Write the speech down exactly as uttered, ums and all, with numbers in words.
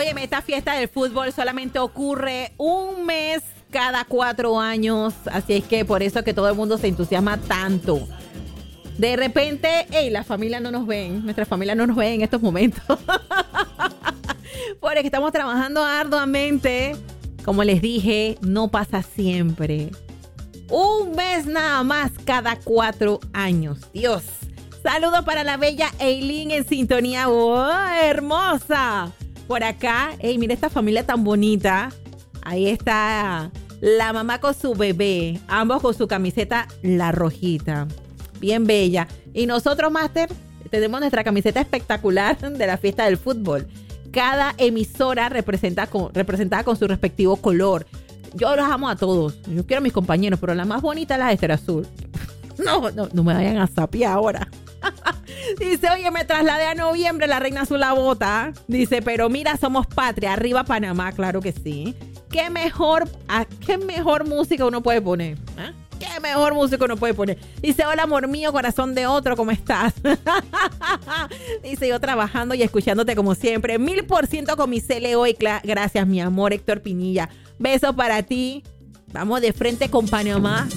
Óyeme, esta fiesta del fútbol solamente ocurre un mes cada cuatro años, así es que por eso es que todo el mundo se entusiasma tanto. De repente, hey, la familia no nos ven, nuestra familia no nos ve en estos momentos. Porque estamos trabajando arduamente. Como les dije, no pasa siempre. Un mes nada más cada cuatro años. Dios. Saludos para la bella Eileen en sintonía. ¡Oh, hermosa! Por acá, hey, mira esta familia tan bonita. Ahí está la mamá con su bebé. Ambos con su camiseta la rojita. Bien bella. Y nosotros, Master, tenemos nuestra camiseta espectacular de la fiesta del fútbol. Cada emisora representa con, representada con su respectivo color. Yo los amo a todos. Yo quiero a mis compañeros, pero la más bonita es la de Estéreo Azul. No, no, no me vayan a sapiar ahora. Dice, oye, me trasladé a noviembre, la reina azul la bota. Dice, pero mira, somos patria, arriba Panamá, claro que sí. ¿Qué mejor, a qué mejor música uno puede poner? ¿Eh? ¿Qué mejor música uno puede poner? Dice, hola, amor mío, corazón de otro, ¿cómo estás? Dice, yo trabajando y escuchándote como siempre. Mil por ciento con mi cele hoy. Gracias, mi amor, Héctor Pinilla. Besos para ti. Vamos de frente con Panamá.